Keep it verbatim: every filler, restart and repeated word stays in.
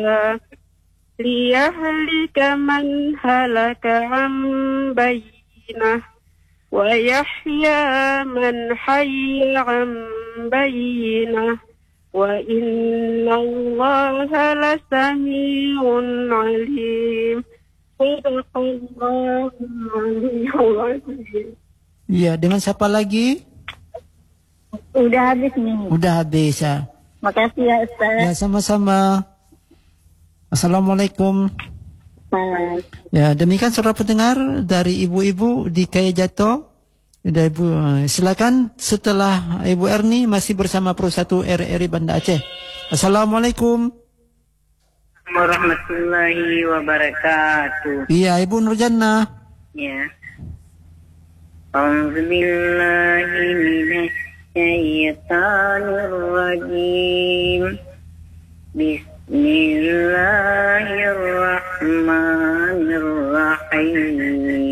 ليهلك من هلك عن بينه ويحيى من حي عن بينه وإن الله لسميع عليم. صدق الله العلي العظيم. Ya, dengan siapa lagi? Udah habis nih. Udah habis ya. Makasih ya Ustaz. Ya, sama-sama. Assalamualaikum. Bye. Ya, demikian saudara pendengar dari ibu-ibu di Kaya Jatuh. Dari Ibu, silakan setelah Ibu Erni masih bersama Pro satu R R I Banda Aceh. Assalamualaikum warahmatullahi wabarakatuh. Iya, Ibu Nurjannah. Ya. A'udzubillahi minasyaitonir rajim. Bismillahirrahmanirrahim.